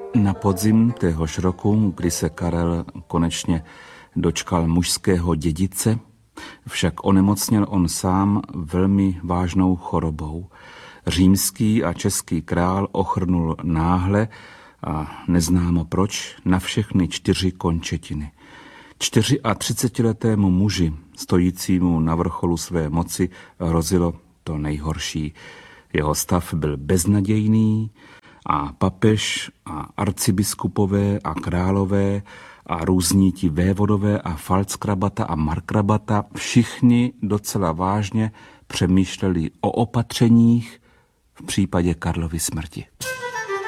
Na podzim téhož roku, kdy se Karel konečně dočkal mužského dědice, však onemocněl on sám velmi vážnou chorobou. Římský a český král ochrnul náhle a neznámo proč na všechny 4 končetiny. 34letému muži, stojícímu na vrcholu své moci, hrozilo to nejhorší. Jeho stav byl beznadějný a papež a arcibiskupové a králové a různí ti vévodové a falckrabata a markrabata všichni docela vážně přemýšleli o opatřeních v případě Karlovy smrti.